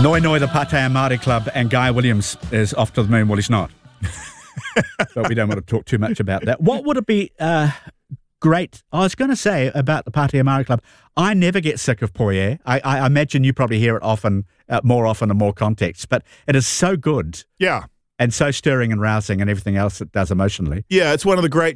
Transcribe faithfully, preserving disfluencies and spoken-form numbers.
Noi Noi, the Pattaya Māori Club, and Guy Williams is off to the moon. Well, he's not. But we don't want to talk too much about that. What would it be uh, great? I was going to say about the Pattaya Māori Club, I never get sick of Poirier. I, I imagine you probably hear it often, uh, more often in more contexts, but it is so good. Yeah. And so stirring and rousing and everything else it does emotionally. Yeah, it's one of the great